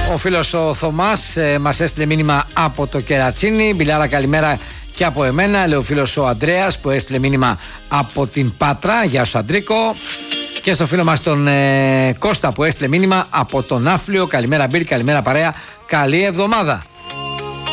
Ο φίλος ο Θωμάς μας έστειλε μήνυμα από το Κερατσίνι. Μπιλάρα, καλημέρα και από εμένα. Λέει ο φίλος ο Ανδρέας που έστειλε μήνυμα από την Πάτρα. Γεια σου, Αντρίκο. Και στο φίλο μας τον Κώστα που έστειλε μήνυμα από τον Άφλιο. Καλημέρα, Μπιλ, καλημέρα, παρέα. Καλή εβδομάδα.